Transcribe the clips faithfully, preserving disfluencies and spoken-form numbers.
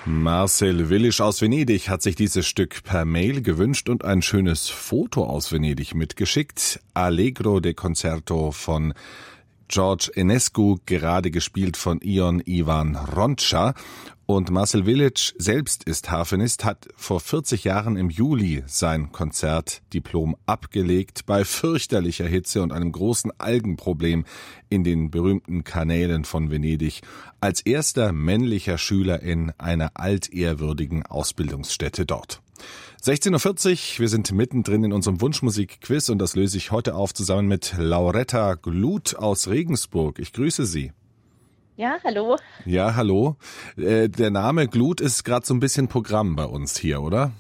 Marcel Willisch aus Venedig hat sich dieses Stück per Mail gewünscht und ein schönes Foto aus Venedig mitgeschickt. Allegro de Concerto von George Enescu, gerade gespielt von Ion Ivan Roncha. Und Marcel Willisch selbst ist Harfenist, hat vor vierzig Jahren im Juli sein Konzertdiplom abgelegt bei fürchterlicher Hitze und einem großen Algenproblem in den berühmten Kanälen von Venedig, als erster männlicher Schüler in einer altehrwürdigen Ausbildungsstätte dort. sechzehn Uhr vierzig, wir sind mittendrin in unserem Wunschmusik-Quiz und das löse ich heute auf zusammen mit Lauretta Gluth aus Regensburg. Ich grüße Sie. Ja, hallo. Ja, hallo. Äh, der Name Gluth ist gerade so ein bisschen Programm bei uns hier, oder?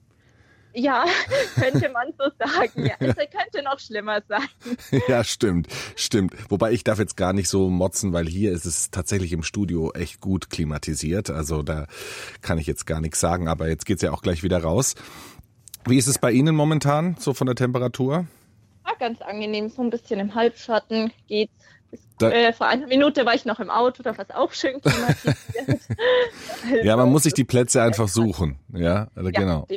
Ja, könnte man so sagen. Ja, es könnte noch schlimmer sein. Ja, stimmt, stimmt. Wobei ich darf jetzt gar nicht so motzen, weil hier ist es tatsächlich im Studio echt gut klimatisiert. Also da kann ich jetzt gar nichts sagen, aber jetzt geht's ja auch gleich wieder raus. Wie ist es bei Ihnen momentan, so von der Temperatur? Ja, ganz angenehm, so ein bisschen im Halbschatten geht's. Da, äh, vor einer Minute war ich noch im Auto, da war es auch schön klimatisiert. Also, ja, man muss sich die Plätze einfach suchen. Ja, also ja, genau.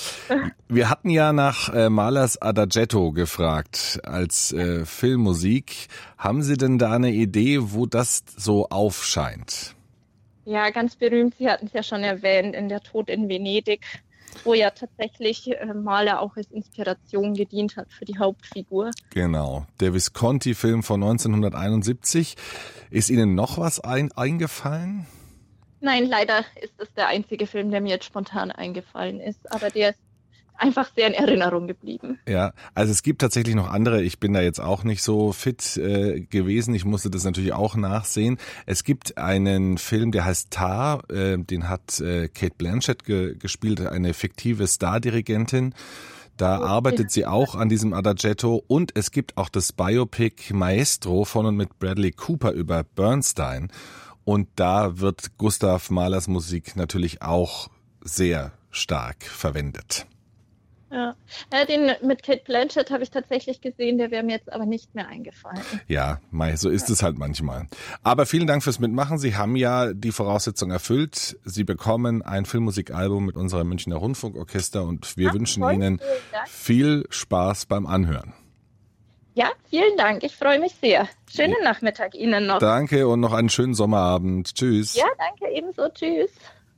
Wir hatten ja nach äh, Mahlers Adagietto gefragt als äh, Filmmusik. Haben Sie denn da eine Idee, wo das so aufscheint? Ja, ganz berühmt, Sie hatten es ja schon erwähnt, in Der Tod in Venedig, wo ja tatsächlich äh, Mahler auch als Inspiration gedient hat für die Hauptfigur. Genau, der Visconti-Film von neunzehnhunderteinundsiebzig. Ist Ihnen noch was ein, eingefallen? Nein, leider ist das der einzige Film, der mir jetzt spontan eingefallen ist, aber der ist einfach sehr in Erinnerung geblieben. Ja, also es gibt tatsächlich noch andere. Ich bin da jetzt auch nicht so fit äh, gewesen. Ich musste das natürlich auch nachsehen. Es gibt einen Film, der heißt Tar. Äh, den hat äh, Cate Blanchett ge- gespielt, eine fiktive Stardirigentin. Da okay. arbeitet sie auch an diesem Adagietto. Und es gibt auch das Biopic Maestro von und mit Bradley Cooper über Bernstein. Und da wird Gustav Mahlers Musik natürlich auch sehr stark verwendet. Ja, den mit Cate Blanchett habe ich tatsächlich gesehen, der wäre mir jetzt aber nicht mehr eingefallen. Ja, so ist ja. es halt manchmal. Aber vielen Dank fürs Mitmachen. Sie haben ja die Voraussetzung erfüllt. Sie bekommen ein Filmmusikalbum mit unserem Münchner Rundfunkorchester und wir ja, wünschen toll. Ihnen viel Spaß beim Anhören. Ja, vielen Dank. Ich freue mich sehr. Schönen ja. Nachmittag Ihnen noch. Danke und noch einen schönen Sommerabend. Tschüss. Ja, danke ebenso. Tschüss.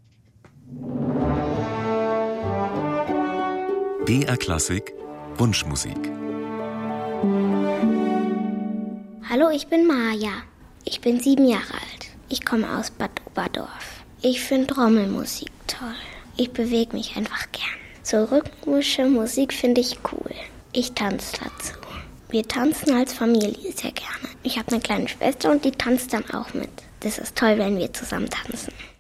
B R Klassik Wunschmusik. Hallo, ich bin Maja. Ich bin sieben Jahre alt. Ich komme aus Bad Oberdorf. Ich finde Trommelmusik toll. Ich bewege mich einfach gern. So rhythmische Musik finde ich cool. Ich tanze dazu. Wir tanzen als Familie sehr gerne. Ich habe eine kleine Schwester und die tanzt dann auch mit. Das ist toll, wenn wir zusammen tanzen.